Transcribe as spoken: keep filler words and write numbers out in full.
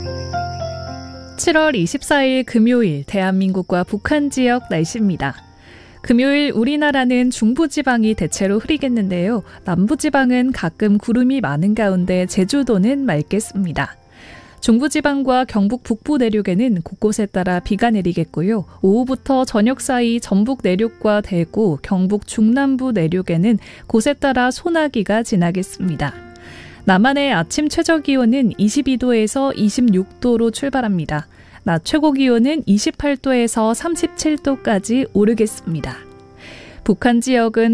칠월 이십사일 금요일 대한민국과 북한 지역 날씨입니다. 금요일 우리나라는 중부지방이 대체로 흐리겠는데요. 남부지방은 가끔 구름이 많은 가운데 제주도는 맑겠습니다. 중부지방과 경북 북부 내륙에는 곳곳에 따라 비가 내리겠고요. 오후부터 저녁 사이 전북 내륙과 대구, 경북 중남부 내륙에는 곳에 따라 소나기가 지나겠습니다. 남한의 아침 최저기온은 이십이도에서 이십육도로 출발합니다. 낮 최고기온은 이십팔도에서 삼십칠도까지 오르겠습니다. 북한 지역은